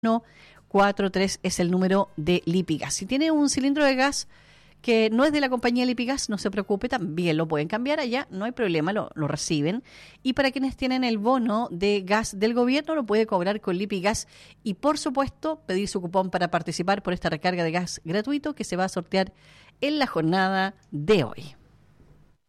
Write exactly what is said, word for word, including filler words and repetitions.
cuatro tres es el número de Lipigas. Si tiene un cilindro de gas que no es de la compañía Lipigas, no se preocupe, también lo pueden cambiar allá, no hay problema, lo, lo reciben. Y para quienes tienen el bono de gas del gobierno, lo puede cobrar con Lipigas y, por supuesto, pedir su cupón para participar por esta recarga de gas gratuito que se va a sortear en la jornada de hoy.